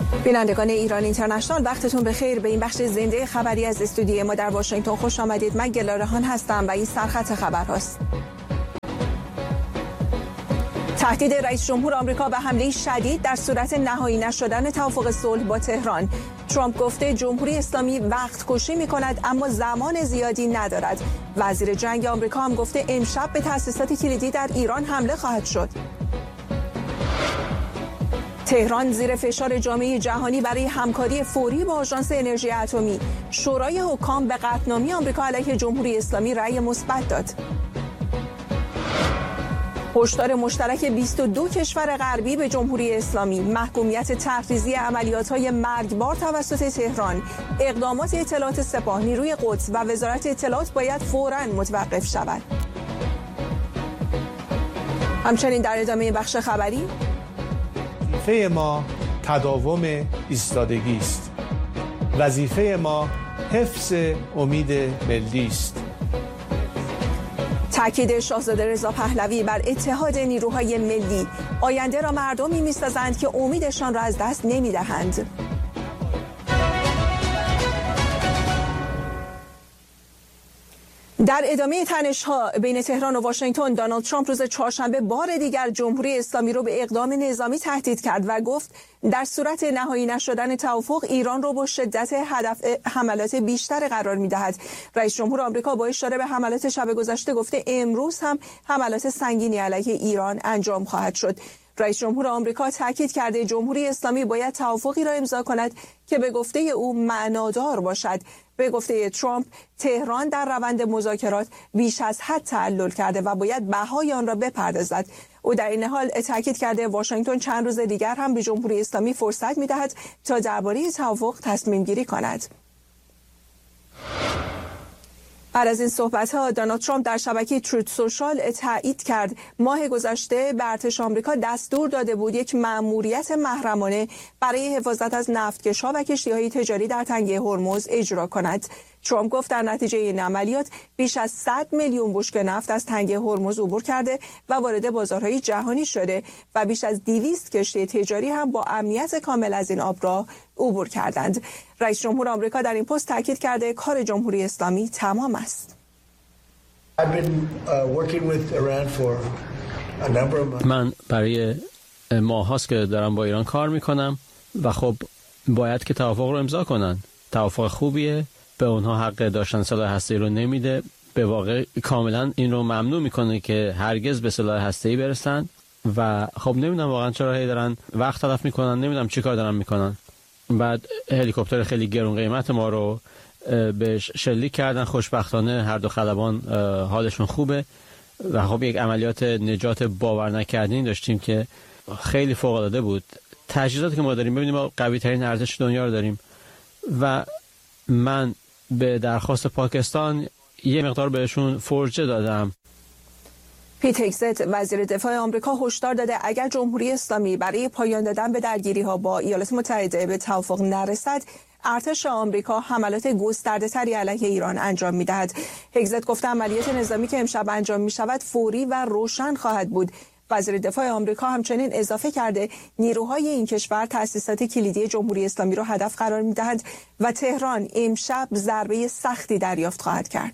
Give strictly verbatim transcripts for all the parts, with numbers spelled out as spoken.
بینندگان ایران اینترنشنال وقتتون بخیر. به این بخش زنده خبری از استودیوی ما در واشنگتن خوش آمدید. من گلارهان هستم و این سرخط خبرهاست. تهدید رئیس جمهور آمریکا به حمله شدید در صورت نهایی نشدن توافق صلح با تهران. ترامپ گفته جمهوری اسلامی وقت کشی می کند اما زمان زیادی ندارد. وزیر جنگ آمریکا هم گفته امشب به تأسیسات کلیدی در ایران حمله خواهد شد. تهران زیر فشار جامعه جهانی برای همکاری فوری با آژانس انرژی اتمی. شورای حکام به قطعنامه آمریکا علیه جمهوری اسلامی رأی مثبت داد. هشدار مشترک بیست و دو کشور غربی به جمهوری اسلامی، محکومیت تحریزی عملیات‌های مرگبار توسط تهران، اقدامات اطلاعات سپاه، نیروی قدس و وزارت اطلاعات باید فوراً متوقف شود. همچنین در ادامه بخش خبری، وظیفه ما تداوم ایستادگی است. وظیفه ما حفظ امید ملی است. تاکید شاهزاده رضا پهلوی بر اتحاد نیروهای ملی. آینده را مردمی می‌سازند که امیدشان را از دست نمی‌دهند. در ادامه تنش‌ها بین تهران و واشنگتن، دونالد ترامپ روز چهارشنبه بار دیگر جمهوری اسلامی رو به اقدام نظامی تهدید کرد و گفت در صورت نهایی نشدن توافق ایران رو با شدت هدف حملات بیشتر قرار می‌دهد. رئیس جمهور آمریکا با اشاره به حملات شب گذشته گفته امروز هم حملات سنگینی علیه ایران انجام خواهد شد. رئیس جمهور آمریکا تاکید کرده جمهوری اسلامی باید توافقی را امضا کند که به گفته او معنادار باشد. به گفته ترامپ، تهران در روند مذاکرات بیش از حد تعلل کرده و باید بهای آن را بپردازد. او در این حال تاکید کرده واشنگتن چند روز دیگر هم به جمهوری اسلامی فرصت می‌دهد تا درباره توافق تصمیم گیری کند. بعد از این صحبت‌ها دونالد ترامپ در شبکه تروت سوشال تایید کرد ماه گذشته به ارتش آمریکا دستور داده بود یک مأموریت محرمانه برای حفاظت از نفتکش‌ها و کشتی‌های تجاری در تنگه هرمز اجرا کند. ترامپ گفت در نتیجه این عملیات بیش از صد میلیون بشکه نفت از تنگه هرمز عبور کرده و وارد بازارهای جهانی شده و بیش از دویست کشتی تجاری هم با امنیت کامل از این آبراه عبور کردند. رئیس جمهور آمریکا در این پست تاکید کرده کار جمهوری اسلامی تمام است. من برای ماه هاست که دارم با ایران کار میکنم و خب باید که توافق رو امضا کنن. توافق خوبیه، به اونها حق داشتن سلاح هسته‌ای رو نمیده، به واقع کاملا این رو ممنوع میکنه که هرگز به سلاح هسته‌ای برسن و خب نمیدونم واقعا چرا هی دارن وقت تلف میکنن، نمیدونم چی کار دارن میکنن. بعد هلیکوپتر خیلی گرون قیمت ما رو بهش شلیک کردن. خوشبختانه هر دو خلبان حالشون خوبه و خب یک عملیات نجات باور نکردنی داشتیم که خیلی فوق العاده بود. تجهیزاتی که ما داریم، ببینیم ما قوی ترین ارتش دنیا رو داریم و من به درخواست پاکستان یه مقدار بهشون فرجه دادم. پیت هگزت وزیر دفاع آمریکا هشدار داده اگر جمهوری اسلامی برای پایان دادن به درگیری‌ها با ایالات متحده به توافق نرسد، ارتش آمریکا حملات گسترده‌تری علیه ایران انجام می‌دهد. هگزت گفته عملیات نظامی که امشب انجام می‌شود فوری و روشن خواهد بود. وزیر دفاع آمریکا همچنین اضافه کرده نیروهای این کشور تأسیسات کلیدی جمهوری اسلامی را هدف قرار می‌دهند و تهران امشب ضربه سختی دریافت خواهد کرد.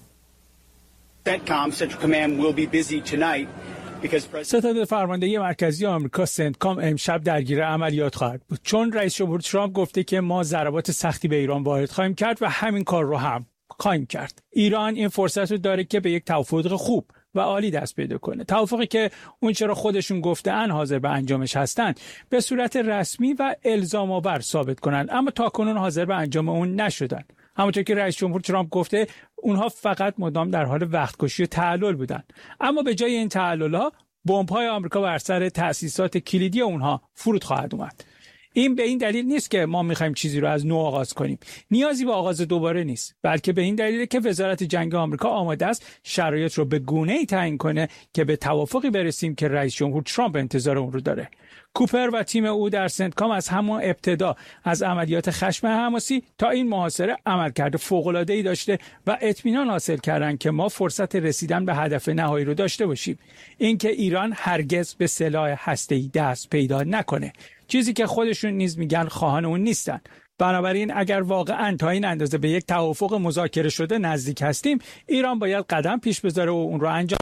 ستاد فرماندهی مرکزی آمریکا سنتکام امشب درگیر عملیات خواهد بود، چون رئیس جمهور ترامپ گفته که ما ضربات سختی به ایران وارد خواهیم کرد و همین کار رو هم خواهیم کرد. ایران این فرصت رو داره که به یک توافق خوب و عالی دست پیدا کنه، توافقی که اون چرا خودشون گفتن حاضر به انجامش هستن به صورت رسمی و الزام آور ثابت کنن، اما تاکنون حاضر به انجام اون نشدن. همونطور که رئیس جمهور ترامپ گفته اونها فقط مدام در حال وقتکشی و تعلل بودن، اما به جای این تعلل‌ها بمب‌های آمریکا بر سر تأسیسات کلیدی اونها فرود خواهد اومد. این به این دلیل نیست که ما می‌خوایم چیزی رو از نو آغاز کنیم، نیازی به آغاز دوباره نیست، بلکه به این دلیل که وزارت جنگ آمریکا آماده است شرایط رو به گونه‌ای تعیین کنه که به توافقی برسیم که رئیس جمهور ترامپ انتظار اون رو داره. کوپر و تیم او در سنتکام از همان ابتدا از عملیات خشم حماسی تا این محاصره عملکرد فوق‌العاده‌ای داشته و اطمینان حاصل کردند که ما فرصت رسیدن به هدف نهایی رو داشته باشیم، اینکه ایران هرگز به سلاح هسته‌ای دست پیدا نکنه، چیزی که خودشون نیز میگن خواهان اون نیستن. بنابراین اگر واقعا تا این اندازه به یک توافق مذاکره شده نزدیک هستیم، ایران باید قدم پیش بذاره و اون رو انجام.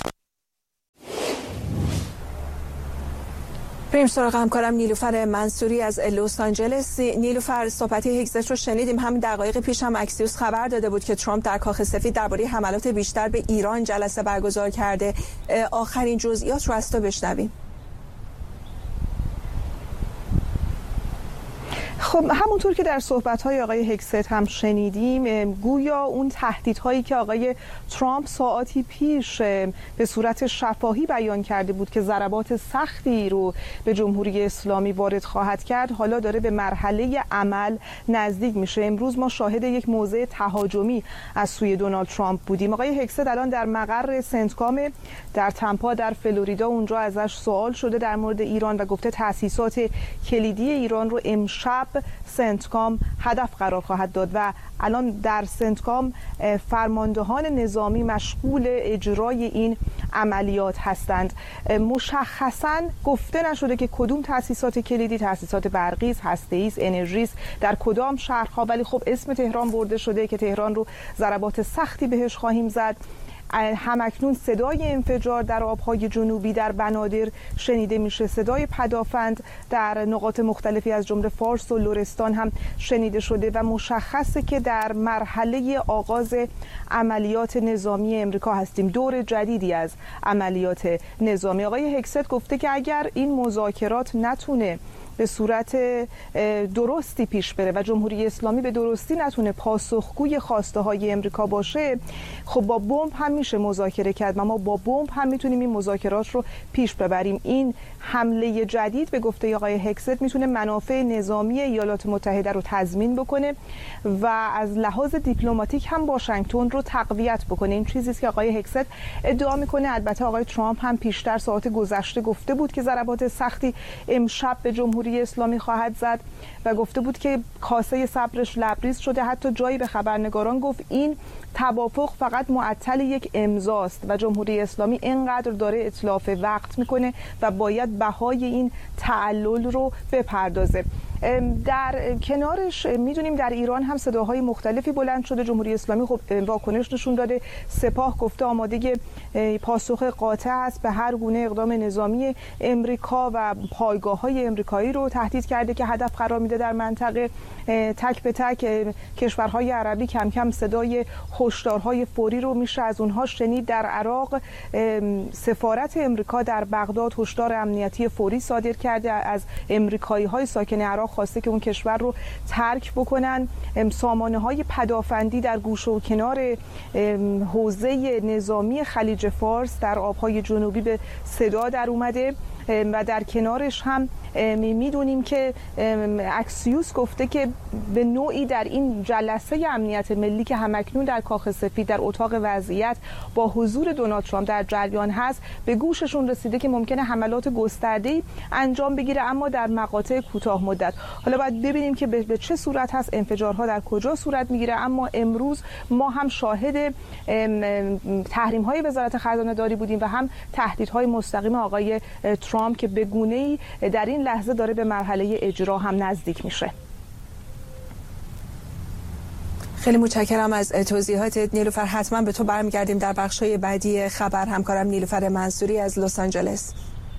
بریم سراغ همکارم نیلوفر منصوری از لس آنجلس. نیلوفر، صحبت هگزت رو شنیدیم. همین دقایق پیش هم اکسیوس خبر داده بود که ترامپ در کاخ سفید درباره حملات بیشتر به ایران جلسه برگزار کرده. آخرین جزئیات رو از تو بشنویم. خب همونطور که در صحبت‌های آقای هگست هم شنیدیم، گویا اون تهدیدهایی که آقای ترامپ ساعاتی پیش به صورت شفاهی بیان کرده بود که ضربات سختی رو به جمهوری اسلامی وارد خواهد کرد، حالا داره به مرحله عمل نزدیک میشه. امروز ما شاهد یک موضع تهاجمی از سوی دونالد ترامپ بودیم. آقای هگست الان در مقر سنتکام در تمپا در فلوریدا، اونجا ازش سوال شده در مورد ایران و گفته تأسیسات کلیدی ایران رو امشب سنتکام هدف قرار خواهد داد و الان در سنتکام فرماندهان نظامی مشغول اجرای این عملیات هستند. مشخصاً گفته نشده که کدوم تأسیسات کلیدی، تأسیسات برقی است، هسته‌ای است، انرژی است، در کدام شهرها، ولی خب اسم تهران برده شده که تهران رو ضربات سختی بهش خواهیم زد. همکنون صدای انفجار در آبهای جنوبی در بنادر شنیده میشه، صدای پدافند در نقاط مختلفی از جمله فارس و لرستان هم شنیده شده و مشخصه که در مرحله آغاز عملیات نظامی امریکا هستیم، دور جدیدی از عملیات نظامی. آقای هگست گفته که اگر این مذاکرات نتونه به صورت درستی پیش بره و جمهوری اسلامی به درستی نتونه پاسخگوی خواسته های امریکا باشه، خب با بمب هم میشه مذاکره کرد و ما با بمب هم میتونیم این مذاکرات رو پیش ببریم. این حمله جدید به گفته آقای هگست میتونه منافع نظامی ایالات متحده رو تضمین بکنه و از لحاظ دیپلماتیک هم واشنگتن رو تقویت بکنه. این چیزی است که آقای هگست ادعا میکنه. البته آقای ترامپ هم پیشتر ساعات گذشته گفته بود که ضربات سختی امشب به جمهوری اسلامی خواهد زد و گفته بود که کاسه صبرش لبریز شده. حتی جایی به خبرنگاران گفت این توافق فقط معطل یک امضاست و جمهوری اسلامی اینقدر داره اتلاف وقت میکنه و باید بهای این تعلل رو بپردازه. در کنارش میدونیم در ایران هم صداهای مختلفی بلند شده. جمهوری اسلامی خب واکنش نشون داده. سپاه گفته آماده پاسخ قاطع است به هر گونه اقدام نظامی امریکا و پایگاه‌های امریکایی رو تهدید کرده که هدف قرار میده در منطقه. تک به تک کشورهای عربی کم کم صدای هشدارهای فوری رو میشه از اونها شنید. در عراق سفارت امریکا در بغداد هشدار امنیتی فوری صادر کرده، از امریکایی‌های ساکن عراق خواسته که اون کشور رو ترک بکنن. سامانه‌های پدافندی در گوشه و کنار حوزه نظامی خلیج فارس در آبهای جنوبی به صدا در اومده و در کنارش هم میدونیم که اکسیوس گفته که به نوعی در این جلسه امنیت ملی که همکنون در کاخ سفید در اتاق وضعیت با حضور دونالد ترامپ در جریان هست، به گوششون رسیده که ممکنه حملات گسترده‌ای انجام بگیره اما در مقاطع کوتاه مدت. حالا باید ببینیم که به چه صورت هست، انفجارها در کجا صورت میگیره. اما امروز ما هم شاهد تحریم‌های وزارت خزانه داری بودیم و هم تهدیدهای مستقیم آقای ترامپ که به گونه‌ای در این لحظه داره به مرحله اجرا هم نزدیک میشه. خیلی متشکرم از توضیحاتت نیلوفر. حتما به تو برمیگردیم در بخش‌های بعدی خبر. همکارم نیلوفر منصوری از لس آنجلس.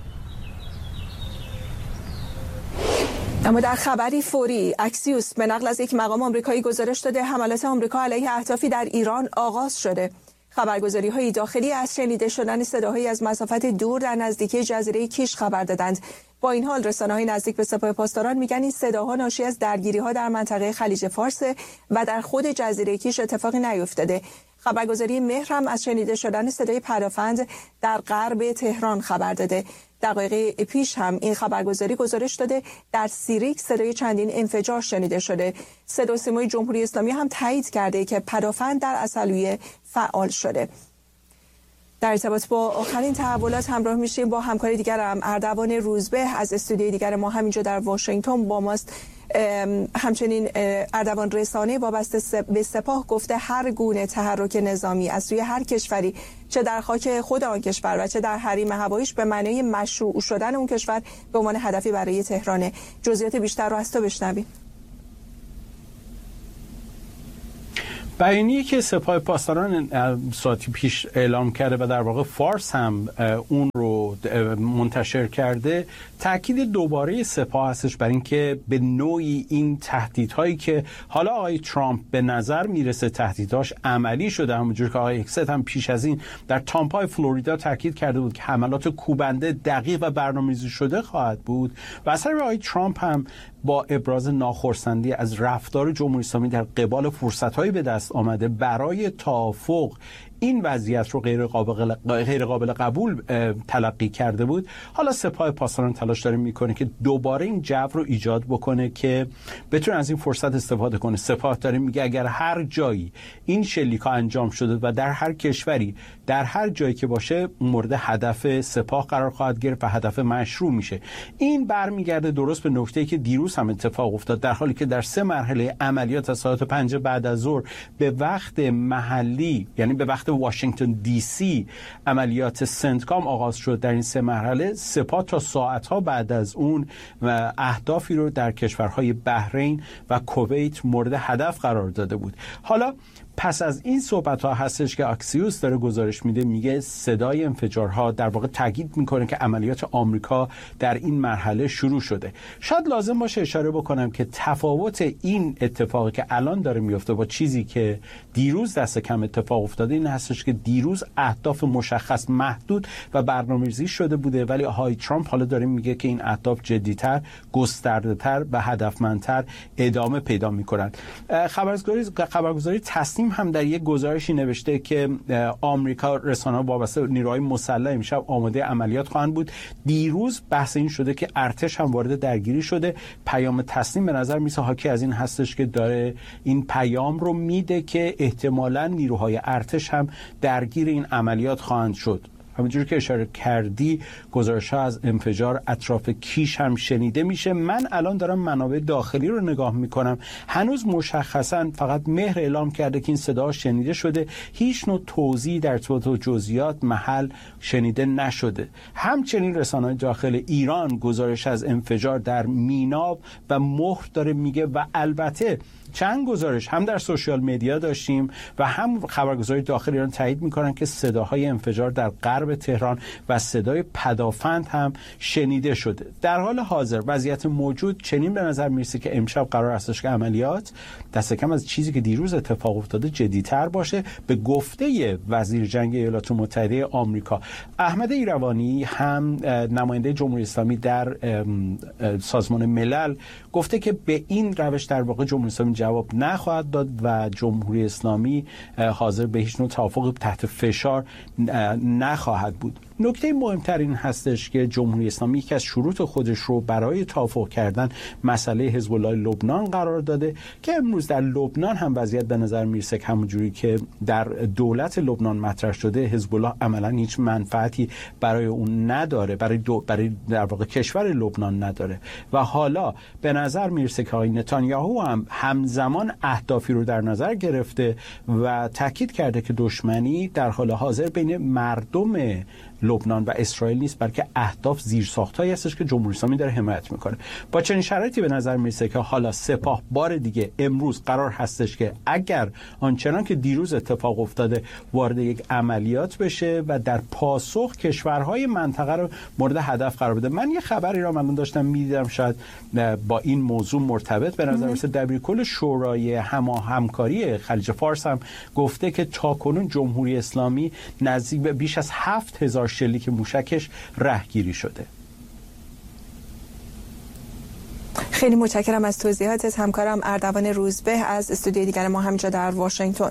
اما در خبری فوری، اکسیوس به نقل از یک مقام آمریکایی گزارش داده حملات آمریکا علیه اهدافی در ایران آغاز شده. خبرگزاری‌های داخلی از شنیده شدن صداهایی از مسافت دور در نزدیکی جزیره کیش خبر دادند. با این حال رسانه‌های نزدیک به سپاه پاسداران میگن این صداها ناشی از درگیری‌ها در منطقه خلیج فارس و در خود جزیره کیش اتفاقی نیفتاده. خبرگزاری مهر هم از شنیده شدن صدای پدافند در غرب تهران خبر داده. دقایق پیش هم این خبرگزاری گزارش داده در سیریک صدای چندین انفجار شنیده شده. صدا و سیمای جمهوری اسلامی هم تایید کرده که پدافند در عسلویه فعال شده. در ارتباط با آخرین تحولات همراه میشیم با همکار دیگرم اردوان روزبه از استودیوی دیگر ما همینجا در واشنگتن با ماست. همچنین اردوان رسانه وابسته به سپاه گفته هر گونه تحرک نظامی از سوی هر کشوری چه در خاک خود آن کشور و چه در حریم هواییش به معنای مشروع شدن اون کشور به عنوان هدفی برای تهران. جزئیات بیشتر رو از تو بشنویم. بیانیه‌ای که سپاه پاسداران ساعتی پیش اعلام کرده و در واقع فارس هم اون رو منتشر کرده، تاکید دوباره سپاه هستش بر اینکه به نوعی این تهدیدهایی که حالا آقای ترامپ به نظر میرسه تهدیدهاش عملی شده، همونجور که آقای هکست هم پیش از این در تامپای فلوریدا تاکید کرده بود که حملات کوبنده دقیق و برنامه‌ریزی شده خواهد بود و اثر آقای ترامپ هم با ابراز ناخرسندی از رفتار جمهوری اسلامی در قبال فرصت‌های به دست آمده برای توافق این وضعیت رو غیر قابل غیر قابل قبول تلقی کرده بود. حالا سپاه پاسداران تلاش داره میکنه که دوباره این جو رو ایجاد بکنه که بتونه از این فرصت استفاده کنه. سپاه داره میگه اگر هر جایی این شلیک‌ها انجام شده و در هر کشوری در هر جایی که باشه مورد هدف سپاه قرار خواهد گرفت و هدف مشروع میشه. این برمیگرده درست به نکته‌ای که دیروز هم اتفاق افتاد، در حالی که در سه مرحله عملیات از ساعت پنج بعد از ظهر به وقت محلی، یعنی به وقت واشنگتن دی سی، عملیات سنتکام آغاز شد. در این سه مرحله سپاه تا ساعتها بعد از اون اهدافی رو در کشورهای بحرین و کویت مورد هدف قرار داده بود. حالا پس از این صحبت ها هستش که اکسیوس داره گزارش میده، میگه صدای انفجارها در واقع تاکید میکنه که عملیات آمریکا در این مرحله شروع شده. شاید لازم باشه اشاره بکنم که تفاوت این اتفاقی که الان داره میفته با چیزی که دیروز دست کم اتفاق افتاده این هستش که دیروز اهداف مشخص، محدود و برنامه‌ریزی شده بوده، ولی آقای ترامپ حالا داره میگه که این اهداف جدی‌تر، گسترده‌تر و هدفمندتر ادامه پیدا میکنن. خبرگزاری خبرگزاری تصنیم هم در یک گزارشی نوشته که آمریکا رسانه‌ها وابسته نیروهای مسلح امشب آماده عملیات خواهند بود. دیروز بحث این شده که ارتش هم وارد درگیری شده. پیام تصنیم به نظر میسه حاکی از این هستش که داره این پیام رو میده که احتمالاً نیروهای ارتش هم درگیر این عملیات خواهند شد. همونجوری که اشاره کردی گزارش‌ها از انفجار اطراف کیش هم شنیده میشه. من الان دارم منابع داخلی رو نگاه میکنم، هنوز مشخصاً فقط مهر اعلام کرده که این صدا شنیده شده، هیچ نوع توضیح در ارتباط با جزئیات محل شنیده نشده. همچنین رسانه‌های داخل ایران گزارش از انفجار در میناب و مهر داره میگه و البته چند گزارش هم در سوشیال مدیا داشتیم و هم خبرگزاری داخل ایران تایید میکنن که صداهای انفجار در غرب تهران و صدای پدافند هم شنیده شده. در حال حاضر وضعیت موجود چنین به نظر میرسه که امشب قرار هستش که عملیات دست کم از چیزی که دیروز اتفاق افتاده جدی‌تر باشه. به گفته وزیر جنگ ایالات متحده آمریکا احمد ایروانی، هم نماینده جمهوری اسلامی در سازمان ملل، گفته که به این روش در واقع جمهوری اسلامی جواب نخواهد داد و جمهوری اسلامی حاضر به هیچ نوع توافق تحت فشار نخواهد بود. نکته مهمتر این هستش که جمهوری اسلامی یکی از شروط خودش رو برای توافق کردن مسئله حزب الله لبنان قرار داده که امروز در لبنان هم وضعیت به نظر میرسه که همونجوری که در دولت لبنان مطرح شده، حزب الله عملا هیچ منفعتی برای اون نداره، برای دو برای در واقع کشور لبنان نداره و حالا به نظر میرسه که آقای نتانیاهو هم همزمان اهدافی رو در نظر گرفته و تاکید کرده که دشمنی در حال حاضر بین مردم لبنان و اسرائیل نیست، بلکه اهداف زیرساختایی هستش که جمهوری اسلامی داره حمایت میکنه. با چنین شرایطی به نظر میرسه که حالا سپاه بار دیگه امروز قرار هستش که اگر آنچنان که دیروز اتفاق افتاده وارد یک عملیات بشه و در پاسخ کشورهای منطقه رو مورد هدف قرار بده. من یه خبری رو من داشتم میدیدم شاید با این موضوع مرتبط به نظر میرسه، دبیرکل شورای هما همکاری خلیج فارس هم گفته که تاکنون جمهوری اسلامی نزدیک به بیش از هفت هزار شلیک موشکش رهگیری شده. خیلی متشکرم از توضیحاتت همکارم اردوان روزبه از استودیوی دیگر ما همینجا در واشنگتن.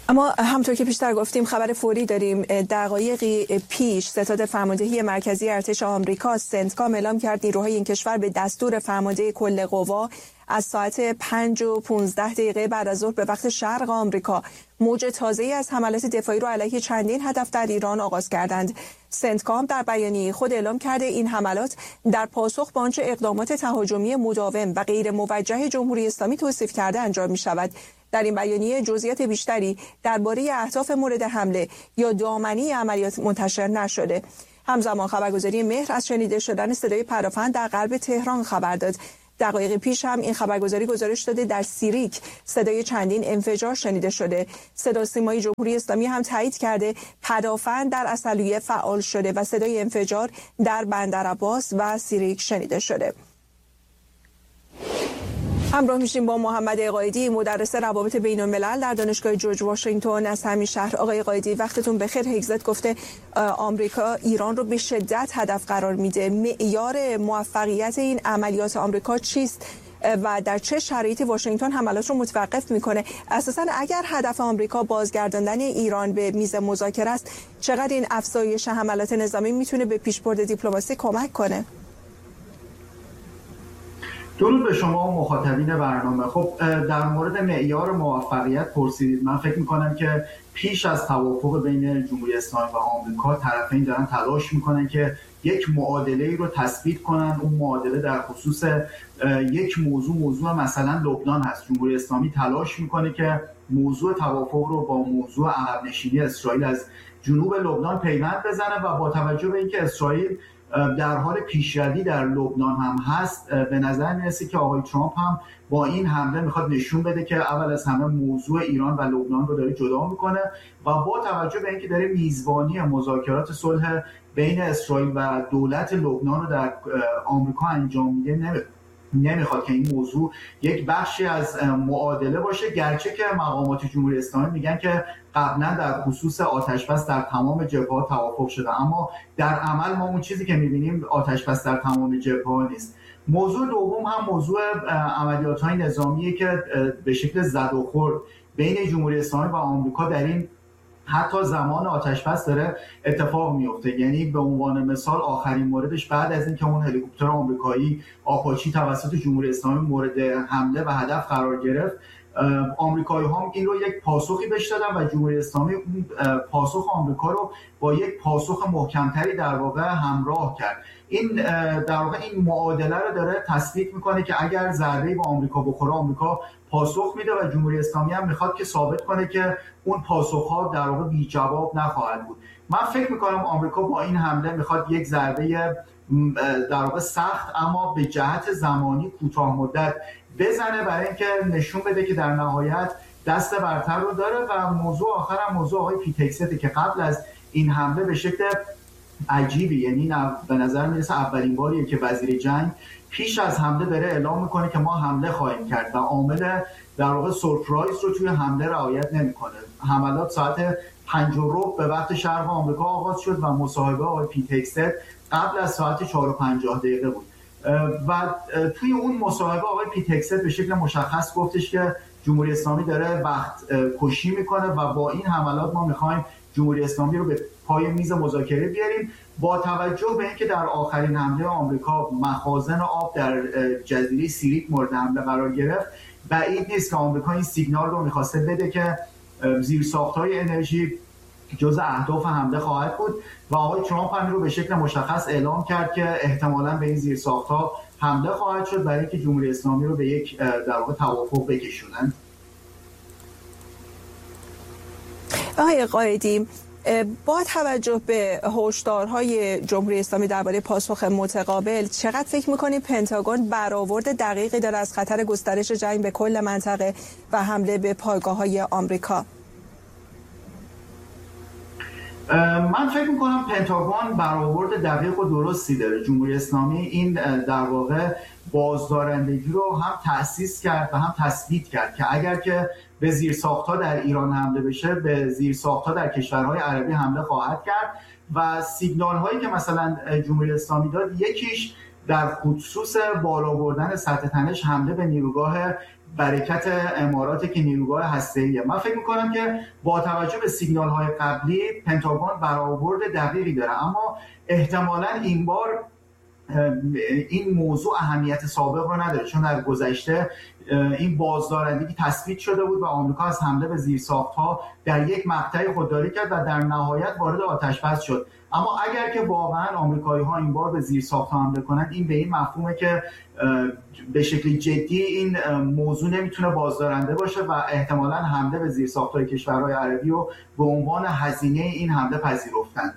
اما همطور که پیشتر گفتیم خبر فوری داریم. دقایقی پیش ستاد فرماندهی مرکزی ارتش آمریکا سنتکام اعلام کرد نیروهای این کشور به دستور فرمانده کل قوا از ساعت پنج و پانزده دقیقه بعد از ظهر به وقت شرق آمریکا موج تازه‌ای از حملات دفاعی را علیه چندین هدف در ایران آغاز کردند. سنتکام در بیانیه خود اعلام کرده این حملات در پاسخ به آنچه اقدامات تهاجمی مداوم و غیر موجه جمهوری اسلامی توصیف کرده انجام می‌شود. در این بیانیه جزئیات بیشتری درباره اهداف مورد حمله یا دامنی عملیات منتشر نشده. همزمان خبرگزاری مهر از شنیده شدن صدای پدافند در غرب تهران خبر داد. دقایق پیش هم این خبرگزاری گزارش داده در سیریک صدای چندین انفجار شنیده شده. صدا سیمای جمهوری اسلامی هم تایید کرده پدافند در عسلویه فعال شده و صدای انفجار در بندرعباس و سیریک شنیده شده. همراه میشیم با محمد قائدی، مدرس روابط بین الملل در دانشگاه جورج واشنگتن از همین شهر. آقای قائدی وقتتون بخیر. هگزت گفته آمریکا ایران رو به شدت هدف قرار میده. معیار موفقیت این عملیات آمریکا چیست و در چه شرایطی واشنگتن حملات رو متوقف میکنه؟ اساساً اگر هدف آمریکا بازگرداندن ایران به میز مذاکره است، چقدر این افزایش حملات نظامی میتونه به پیشبرد دیپلماسی کمک کنه؟ درود به شما و مخاطبین برنامه. خب در مورد معیار موفقیت پرسیدید. من فکر میکنم که پیش از توافق بین جمهوری اسلامی و آمریکا طرفین دارن تلاش میکنن که یک معادله رو تثبیت کنن. اون معادله در خصوص یک موضوع موضوع مثلا لبنان هست. جمهوری اسلامی تلاش میکنه که موضوع توافق رو با موضوع عقب نشینی اسرائیل از جنوب لبنان پیوند بزنه و با توجه به اینکه اسرائیل در حال پیشروی در لبنان هم هست، به نظر میرسه که آقای ترامپ هم با این حمله میخواد نشون بده که اول از همه موضوع ایران و لبنان رو داره جدا میکنه و با توجه به اینکه داره میزبانی مذاکرات صلح بین اسرائیل و دولت لبنان رو در آمریکا انجام میده، نمی نمیخواد که این موضوع یک بخشی از معادله باشه، گرچه که مقامات جمهوری اسلامی میگن که قبلا در خصوص آتش‌بس در تمام جبهه‌ها توافق شده، اما در عمل ما اون چیزی که میبینیم آتش‌بس در تمام جبهه‌ها نیست. موضوع دوم هم موضوع عملیات‌های نظامیه که به شکل زد و خورد بین جمهوری اسلامی و آمریکا در این حتی زمان آتش‌بس داره اتفاق میفته. یعنی به عنوان مثال آخرین موردش بعد از اینکه اون هلیکوپتر آمریکایی آپاچی توسط جمهوری اسلامی مورد حمله و هدف قرار گرفت، آمریکایی‌ها این رو یک پاسخی بهش دادن و جمهوری اسلامی اون پاسخ آمریکا رو با یک پاسخ محکمتری در واقع همراه کرد. این در واقع این معادله رو داره تثبیت میکنه که اگر ضربه‌ای به آمریکا بخوره آمریکا پاسخ میده و جمهوری اسلامی هم میخواد که ثابت کنه که اون پاسخ‌ها در واقع بی جواب نخواهد بود. من فکر میکنم آمریکا با این حمله میخواد یک ضربه در واقع سخت اما به جهت زمانی کوتاه مدت بزنه برای اینکه نشون بده که در نهایت دست برتر رو داره. و موضوع آخر هم موضوع آقای پیت هگسته که قبل از این حمله به شکل عجیبی، یعنی به نظر میرسه اولین باریه که وزیر جنگ پیش از حمله داره اعلام میکنه که ما حمله خواهیم کرد و عامل در واقع سورپرایز رو توی حمله رعایت نمیکنه. حملات ساعت پنج و ربع به وقت شرق آمریکا آغاز شد و مصاحبه آقای پیت هگسته قبل از ساعت چهار و پنجاه دقیقه بود و توی اون مصاحبه آقای پیت هگسته به شکل مشخص گفتش که جمهوری اسلامی داره وقت کشی میکنه و با این حملات ما میخوایم جمهوری اسلامی رو به پای میز مذاکره بیاریم. با توجه به اینکه در آخرین حمله آمریکا مخازن آب در جزیره سیریک مورد حمله قرار گرفت، بعید نیست که آمریکا این سیگنال رو میخواسته بده که زیرساخت‌های انرژی جزء اهداف حمله خواهد بود و آقای ترامپ هم رو به شکل مشخص اعلام کرد که احتمالاً به این زیرساخت‌ها حمله خواهد شد برای اینکه جمهوری اسلامی رو به یک در واقع توافق بکشونن. آقای قائدی، با توجه به هشدارهای جمهوری اسلامی درباره پاسخ متقابل، چقدر فکر می‌کنید پنتاگون برآورد دقیقی داره از خطر گسترش جنگ به کل منطقه و حمله به پایگاه‌های آمریکا؟ من فکر میکنم پنتاگون برآورد دقیق و درستی داره. جمهوری اسلامی این در واقع بازدارندگی رو هم تأسیس کرد و هم تثبیت کرد که اگر که به زیرساخت‌ها در ایران حمله بشه، به زیرساخت‌ها در کشورهای عربی حمله خواهد کرد و سیگنال هایی که مثلا جمهوری اسلامی داد، یکیش در خصوص بالا بردن سطح تنش حمله به نیروگاه برکت اماراته که نیروگاه هسته‌ایه. من فکر میکنم که با توجه به سیگنال های قبلی پنتاگون برآورد دقیقی داره، اما احتمالاً این بار این موضوع اهمیت سابق رو نداره، چون در گذشته این بازدارندگی تثبیت شده بود و آمریکا از حمله به زیرساخت‌ها در یک مقطعی خودداری کرد و در نهایت وارد آتش‌بس شد. اما اگر که واقعا آمریکایی‌ها این بار به زیرساخت‌ها حمله کنند، این به این مفهومه که به شکلی جدی این موضوع نمیتونه بازدارنده باشه و احتمالاً حمله به زیرساخت‌های کشورهای عربی رو به عنوان هزینه این حمله پذیرفتند.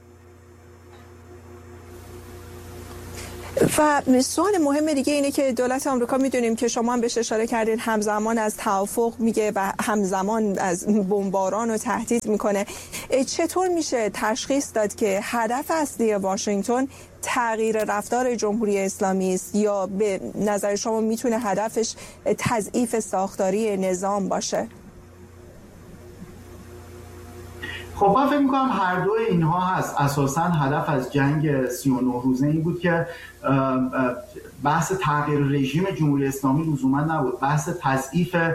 و سوال مهم دیگه اینه که دولت آمریکا میدونیم که شما هم بهش اشاره کردین همزمان از توافق میگه و همزمان از بمباران رو تهدید میکنه. چطور میشه تشخیص داد که هدف اصلی واشنگتن تغییر رفتار جمهوری اسلامی است یا به نظر شما میتونه هدفش تضعیف ساختاری نظام باشه؟ خب من فکر میکنم هر دو اینها هست. اساساً هدف از جنگ سی و نه روزه این بود که بحث تغییر رژیم جمهوری اسلامی لزوما نبود، بحث تضعیف